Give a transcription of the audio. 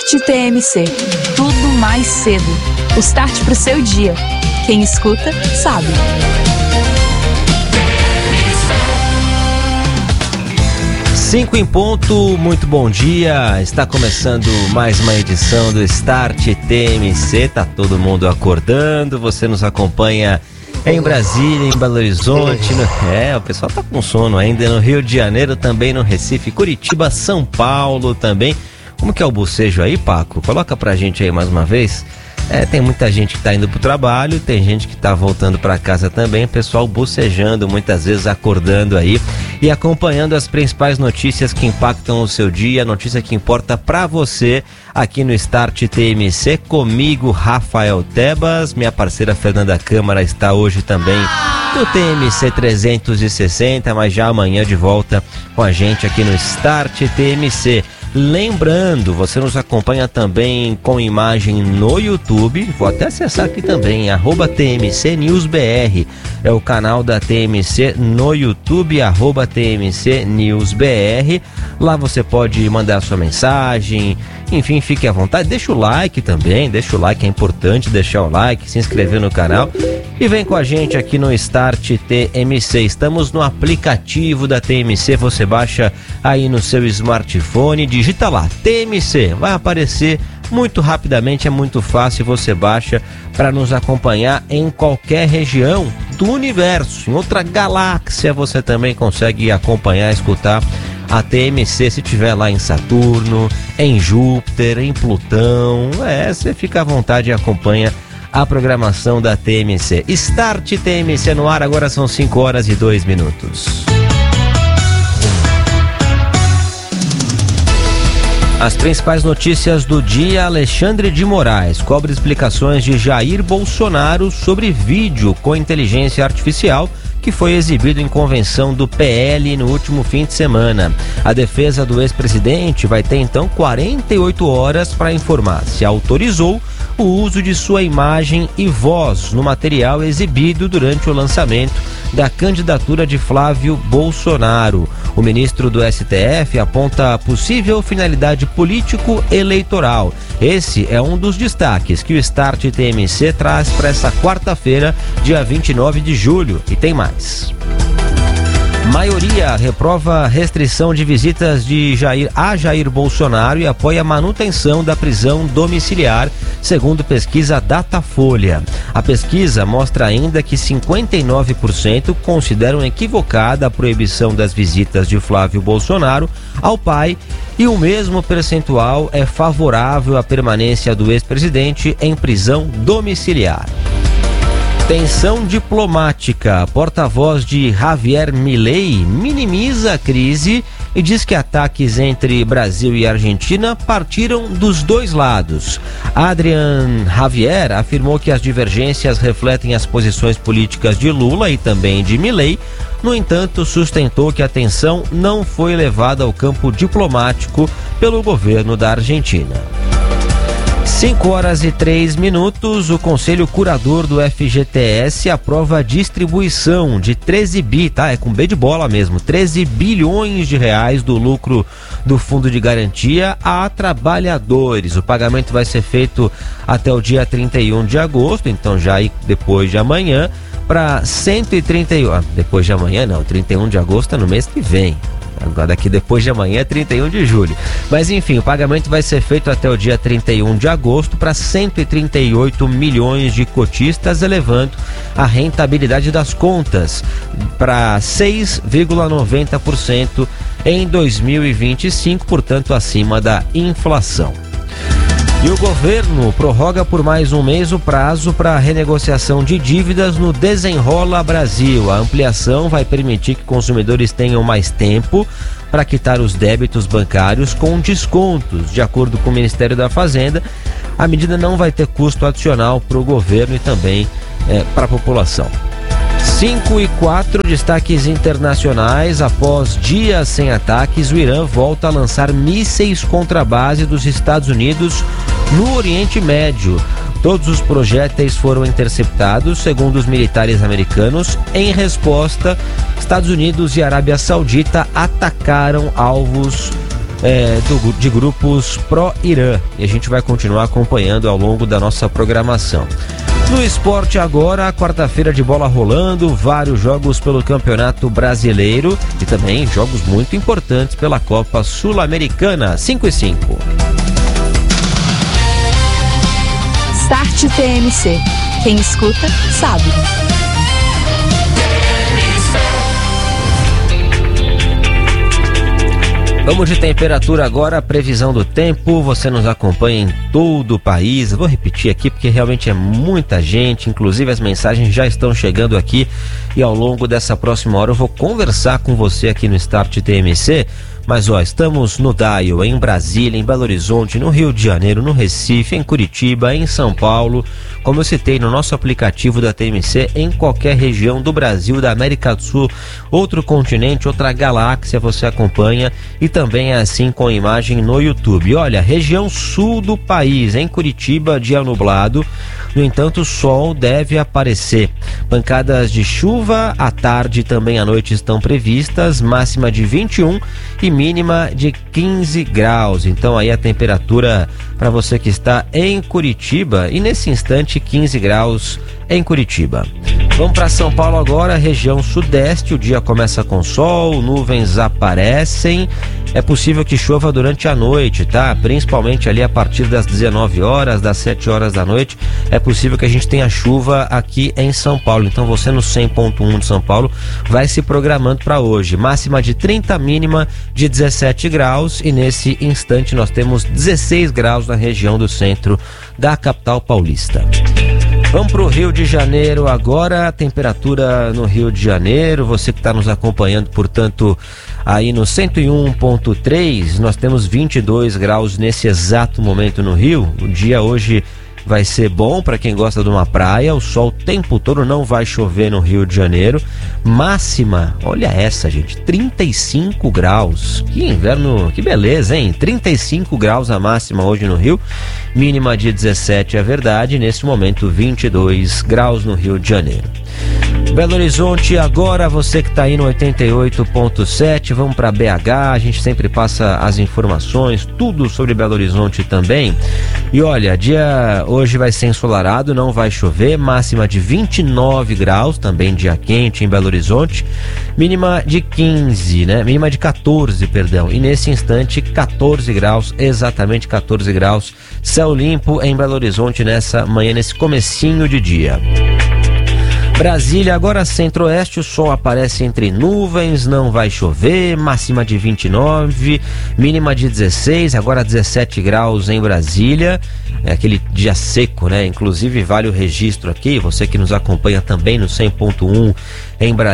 Start TMC. Tudo mais cedo. O start pro seu dia. Quem escuta, sabe. Cinco em ponto, muito bom dia. Está começando mais uma edição do Start TMC. Tá todo mundo acordando. Você nos acompanha em Brasília, em Belo Horizonte. O pessoal tá com sono ainda. No Rio de Janeiro, também no Recife, Curitiba, São Paulo também. Como que é o bocejo aí, Paco? Coloca pra gente aí mais uma vez. Tem muita gente que tá indo pro trabalho, tem gente que tá voltando pra casa também, pessoal bocejando, muitas vezes acordando aí e acompanhando as principais notícias que impactam o seu dia, a notícia que importa pra você aqui no Start TMC, comigo, Rafael Tebas, minha parceira Fernanda Câmara está hoje também no TMC 360, mas já amanhã de volta com a gente aqui no Start TMC. Lembrando, você nos acompanha também com imagem no YouTube, vou até acessar aqui também, @TMCNewsBR, é o canal da TMC no YouTube, @TMCNewsBR, lá você pode mandar sua mensagem, enfim, fique à vontade, deixa o like também, é importante deixar o like, se inscrever no canal e vem com a gente aqui no Start TMC, estamos no aplicativo da TMC, você baixa aí no seu smartphone, digita lá, TMC, vai aparecer muito rapidamente, é muito fácil, você baixa para nos acompanhar em qualquer região do universo, em outra galáxia você também consegue acompanhar, escutar a TMC se tiver lá em Saturno, em Júpiter, em Plutão, você fica à vontade e acompanha a programação da TMC. Start TMC no ar, agora são 5h02. As principais notícias do dia. Alexandre de Moraes cobre explicações de Jair Bolsonaro sobre vídeo com inteligência artificial que foi exibido em convenção do PL no último fim de semana. A defesa do ex-presidente vai ter então 48 horas para informar se autorizou o uso de sua imagem e voz no material exibido durante o lançamento da candidatura de Flávio Bolsonaro. O ministro do STF aponta a possível finalidade político-eleitoral. Esse é um dos destaques que o Start TMC traz para essa quarta-feira, dia 29 de julho. E tem mais. Maioria reprova restrição de visitas de Jair Bolsonaro e apoia a manutenção da prisão domiciliar, segundo pesquisa Datafolha. A pesquisa mostra ainda que 59% consideram equivocada a proibição das visitas de Flávio Bolsonaro ao pai e o mesmo percentual é favorável à permanência do ex-presidente em prisão domiciliar. Tensão diplomática. Porta-voz de Javier Milei minimiza a crise e diz que ataques entre Brasil e Argentina partiram dos dois lados. Adrian Javier afirmou que as divergências refletem as posições políticas de Lula e também de Milei. No entanto, sustentou que a tensão não foi levada ao campo diplomático pelo governo da Argentina. 5h03, o Conselho Curador do FGTS aprova a distribuição de 13 com B de bola mesmo, 13 bilhões de reais do lucro do Fundo de Garantia a trabalhadores. O pagamento vai ser feito até o dia 31 de agosto, então já aí depois de amanhã, para 131... depois de amanhã não, 31 de agosto é no mês que vem. Agora daqui depois de amanhã é 31 de julho. Mas enfim, o pagamento vai ser feito até o dia 31 de agosto para 138 milhões de cotistas, elevando a rentabilidade das contas para 6,90% em 2025, portanto acima da inflação. E o governo prorroga por mais um mês o prazo para renegociação de dívidas no Desenrola Brasil. A ampliação vai permitir que consumidores tenham mais tempo para quitar os débitos bancários com descontos. De acordo com o Ministério da Fazenda, a medida não vai ter custo adicional para o governo e também para a população. 5h04, destaques internacionais. Após dias sem ataques, o Irã volta a lançar mísseis contra a base dos Estados Unidos no Oriente Médio. Todos os projéteis foram interceptados, segundo os militares americanos. Em resposta, Estados Unidos e Arábia Saudita atacaram alvos de grupos pró-Irã, e a gente vai continuar acompanhando ao longo da nossa programação. No esporte agora, quarta-feira de bola rolando, vários jogos pelo Campeonato Brasileiro e também jogos muito importantes pela Copa Sul-Americana, 5-5. Start TMC. Quem escuta, sabe. Vamos de temperatura agora, previsão do tempo, você nos acompanha em todo o país. Eu vou repetir aqui porque realmente é muita gente, inclusive as mensagens já estão chegando aqui e ao longo dessa próxima hora eu vou conversar com você aqui no Start TMC. Mas estamos no Dial, em Brasília, em Belo Horizonte, no Rio de Janeiro, no Recife, em Curitiba, em São Paulo, como eu citei no nosso aplicativo da TMC, em qualquer região do Brasil, da América do Sul, outro continente, outra galáxia você acompanha e também é assim com imagem no YouTube. Olha, região sul do país, em Curitiba, dia nublado, no entanto o sol deve aparecer. Pancadas de chuva à tarde e também à noite estão previstas, máxima de 21 e mínima de 15 graus. Então aí a temperatura para você que está em Curitiba e nesse instante 15 graus em Curitiba. Vamos para São Paulo agora, região sudeste, o dia começa com sol, nuvens aparecem, é possível que chova durante a noite, tá? Principalmente ali a partir das 19 horas, das 7 horas da noite, é possível que a gente tenha chuva aqui em São Paulo. Então você no 100.1 de São Paulo vai se programando para hoje, máxima de 30, mínima de 17 graus e nesse instante nós temos 16 graus na região do centro da capital paulista. Vamos para o Rio de Janeiro agora, a temperatura no Rio de Janeiro, você que está nos acompanhando, portanto, aí no 101.3, nós temos 22 graus nesse exato momento no Rio. O dia hoje vai ser bom para quem gosta de uma praia, o sol o tempo todo, não vai chover no Rio de Janeiro. Máxima, olha essa, gente, 35 graus. Que inverno, que beleza, hein? 35 graus a máxima hoje no Rio, mínima de 17 é verdade, nesse momento 22 graus no Rio de Janeiro. Belo Horizonte agora, você que está aí no 88.7, vamos para BH, a gente sempre passa as informações, tudo sobre Belo Horizonte também. E olha, dia hoje vai ser ensolarado, não vai chover, máxima de 29 graus, também dia quente em Belo Horizonte, mínima de 15, né? Mínima de 14, perdão, e nesse instante 14 graus, exatamente 14 graus, céu limpo em Belo Horizonte nessa manhã, nesse comecinho de dia. Brasília, agora centro-oeste, o sol aparece entre nuvens, não vai chover, máxima de 29, mínima de 16, agora 17 graus em Brasília, é aquele dia seco, né? Inclusive vale o registro aqui, você que nos acompanha também no 100.1 em Brasília.